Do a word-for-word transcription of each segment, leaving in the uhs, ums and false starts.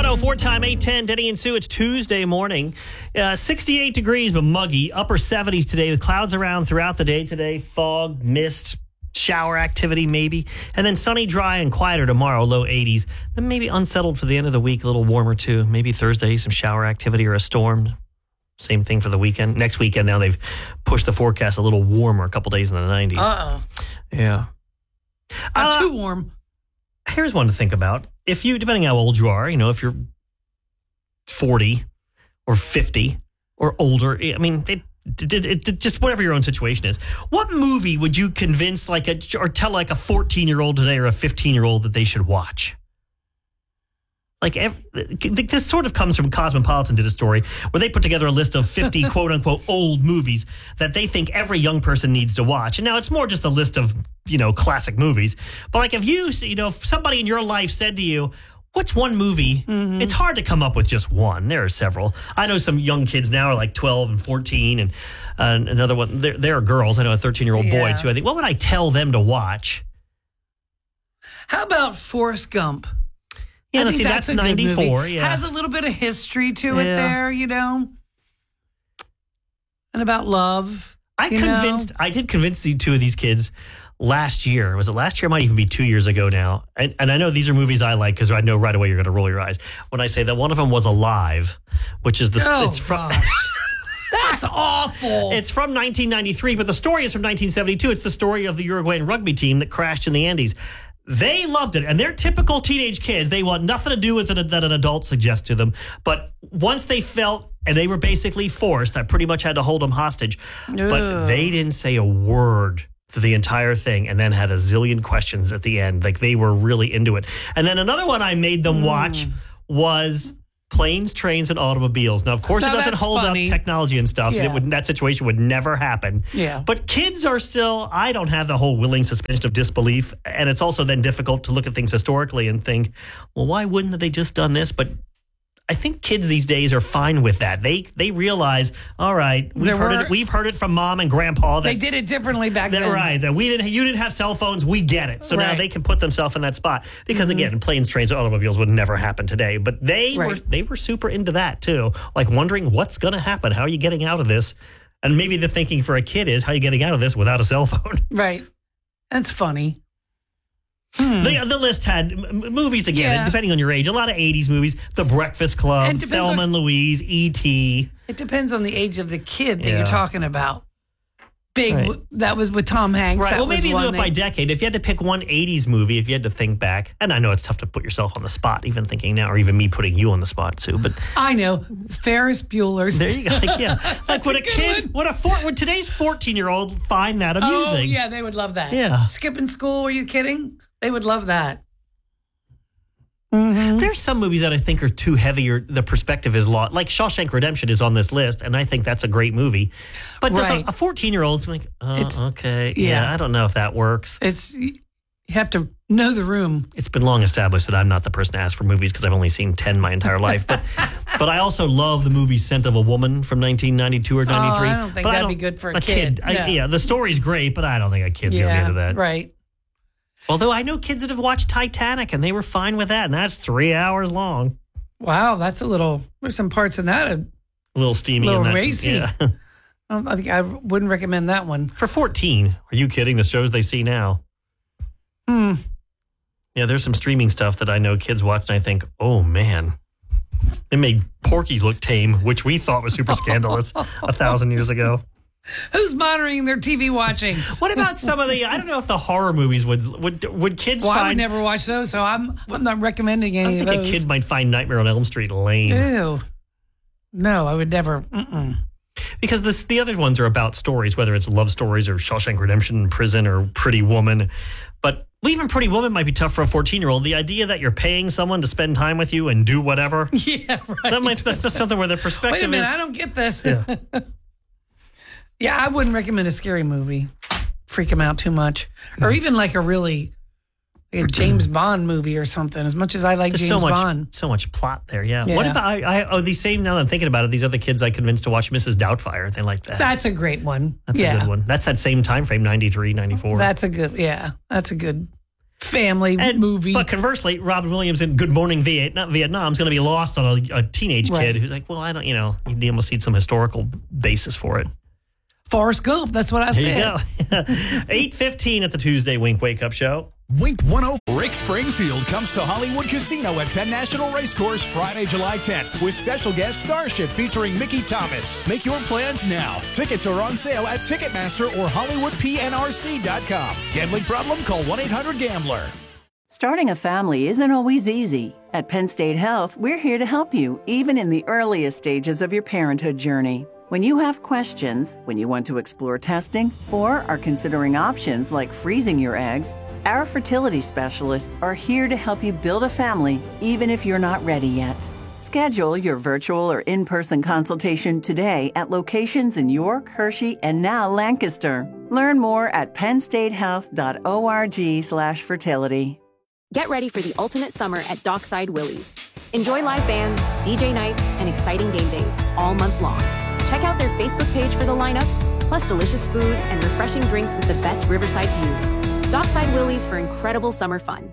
oh four time, eight ten, Denny and Sue. It's Tuesday morning. Uh, sixty-eight degrees, but muggy. Upper seventies today. The clouds around throughout the day today. Fog, mist, shower activity maybe. And then sunny, dry, and quieter tomorrow, low eighties. Then maybe unsettled for the end of the week, a little warmer too. Maybe Thursday, some shower activity or a storm. Same thing for the weekend. Next weekend now they've pushed the forecast a little warmer, a couple days in the nineties. Uh-oh. Yeah. Not Uh, too warm. Here's one to think about. If you, depending how old you are, you know, if you're forty or fifty or older, I mean, it, it, it, it, just whatever your own situation is. What movie would you convince like a, or tell like a fourteen-year-old today or a fifteen-year-old that they should watch? Like, every, this sort of comes from Cosmopolitan did a story where they put together a list of fifty quote-unquote old movies that they think every young person needs to watch. And now it's more just a list of, you know, classic movies. But like if you, you know, if somebody in your life said to you, what's one movie? Mm-hmm. It's hard to come up with just one. There are several. I know some young kids now are like twelve and fourteen. And uh, another one, there, there are girls. I know a thirteen-year-old Yeah. boy, too. I think, what would I tell them to watch? How about Forrest Gump? Yeah, I no, think see, that's, a good ninety-four. movie. Yeah. Has a little bit of history to it Yeah. there, you know? And about love. I you convinced, know? I did convince the two of these kids last year. Was it last year? It might even be two years ago now. And, and I know these are movies I like because I know right away you're going to roll your eyes when I say that one of them was Alive, which is the, Oh, it's from, gosh. That's awful. it's from nineteen ninety-three, but the story is from nineteen seventy-two. It's the story of the Uruguayan rugby team that crashed in the Andes. They loved it, and they're typical teenage kids. They want nothing to do with it that an adult suggests to them. But once they felt, and they were basically forced, I pretty much had to hold them hostage. But Ugh. they didn't say a word for the entire thing and then had a zillion questions at the end. Like they were really into it. And then another one I made them watch Mm. was Planes, Trains, and Automobiles. Now, of course, Now, it doesn't that's hold funny. up technology and stuff. Yeah. It would, that situation would never happen. Yeah. But kids are still, I don't have the whole willing suspension of disbelief. And it's also then difficult to look at things historically and think, well, why wouldn't they just done this? But I think kids these days are fine with that. They they realize, all right, we've There heard were- it. We've heard it from mom and grandpa. That, They did it differently back that, then. right, that we didn't. You didn't have cell phones. We get it. So now Right. they can put themselves in that spot because again, planes, trains, and automobiles would never happen today. But they were Right. they were super into that too, like wondering what's going to happen. How are you getting out of this? And maybe the thinking for a kid is, how are you getting out of this without a cell phone? Right. That's funny. The, the list had m- m- movies again, Yeah. depending on your age. A lot of eighties movies, The Breakfast Club, And depends Thelma on- and Louise, E T It depends on the age of the kid that Yeah. you're talking about. Big, Right. w- that was with Tom Hanks. Right. That Well, was maybe do one it by that- decade. If you had to pick one eighties movie, if you had to think back, and I know it's tough to put yourself on the spot, even thinking now, or even me putting you on the spot, Sue, but I know. Ferris Bueller's. there you go. Like, yeah. Like, would a a good kid, one. would a four, would today's fourteen-year-old find that amusing? Oh, yeah, they would love that. Yeah. Skipping school, are you kidding? They would love that. There's some movies that I think are too heavy or the perspective is lost. Like Shawshank Redemption is on this list, and I think that's a great movie. But does Right. a fourteen-year-old's like, oh, It's- okay, yeah. yeah. I don't know if that works. It's You have to know the room. It's been long established that I'm not the person to ask for movies because I've only seen ten my entire life. But but I also love the movie Scent of a Woman from nineteen ninety-two or ninety-three. Oh, I don't think But that'd be good for a kid. I, No. yeah, the story's great, but I don't think a kid's going to be Yeah, into that. right. Although I know kids that have watched Titanic and they were fine with that, and that's three hours long. Wow, that's a little, there's some parts in that. A little steamy. Little in that, racy. Yeah. I, don't, I think I wouldn't recommend that one. For fourteen, are you kidding? The shows they see now. Hmm. Yeah, there's some streaming stuff that I know kids watch, and I think, oh man, it made Porky's look tame, which we thought was super scandalous a thousand years ago. Who's monitoring their T V watching? What about some of the? I don't know if the horror movies would would would kids Well, I would find. never watch those, so I'm I'm not recommending I any think of a those. kid might find Nightmare on Elm Street lame Ew. No, I would never. Mm-mm. because this the other ones are about stories, whether it's love stories or Shawshank Redemption, Prison, or Pretty Woman. But even Pretty Woman might be tough for a fourteen-year-old. The idea that you're paying someone to spend time with you and do whatever. Yeah, right. That might, that's just something where the perspective Wait a minute, is. I don't get this. Yeah. Yeah, I wouldn't recommend a scary movie. Freak them out too much, or even like a really like a James Bond movie or something. As much as I like There's James so much, Bond, so much plot there. Yeah. Yeah. What about? I, I, oh, these same. Now that I'm thinking about it, these other kids I convinced to watch Missus Doubtfire. They like that. that's a great one. That's yeah, a good one. That's that same time frame, ninety-three, ninety-four. That's a good. Yeah, that's a good. family and, movie. But conversely, Robin Williams in Good Morning Vietnam, Vietnam is going to be lost on a, a teenage Right. kid who's like, well, I don't, you know, you almost need some historical basis for it. Forrest Gump, that's what I There said. you go. eight fifteen at the Tuesday Wink Wake Up Show. Wink one oh. Rick Springfield comes to Hollywood Casino at Penn National Racecourse Friday, July tenth with special guest Starship featuring Mickey Thomas. Make your plans now. Tickets are on sale at Ticketmaster or Hollywood P N R C dot com. Gambling problem? Call one eight hundred gambler. Starting a family isn't always easy. At Penn State Health, we're here to help you, even in the earliest stages of your parenthood journey. When you have questions, when you want to explore testing, or are considering options like freezing your eggs, our fertility specialists are here to help you build a family, even if you're not ready yet. Schedule your virtual or in-person consultation today at locations in York, Hershey, and now Lancaster. Learn more at pennstatehealth.org slash fertility. Get ready for the ultimate summer at Dockside Willie's. Enjoy live bands, D J nights, and exciting game days all month long. Check out their Facebook page for the lineup, plus delicious food and refreshing drinks with the best riverside views. Dockside Willie's for incredible summer fun.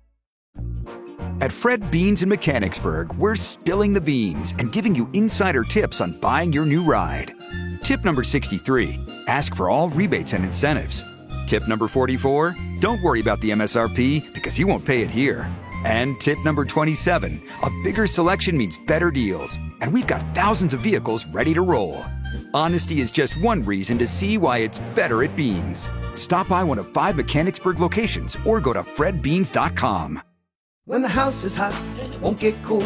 At Fred Beans in Mechanicsburg, we're spilling the beans and giving you insider tips on buying your new ride. Tip number sixty-three, ask for all rebates and incentives. Tip number forty-four, don't worry about the M S R P because you won't pay it here. And tip number twenty-seven, a bigger selection means better deals, and we've got thousands of vehicles ready to roll. Honesty is just one reason to see why it's better at Beans. Stop by one of five Mechanicsburg locations or go to fred beans dot com. When the house is hot, it won't get cool.